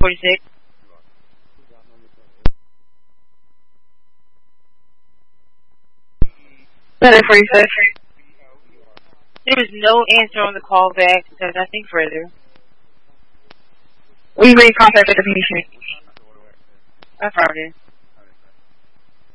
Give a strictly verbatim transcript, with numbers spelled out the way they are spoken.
forty-six. seven forty-six. There is no answer on the call back. There's nothing further. We recontact the patient. Affirmative.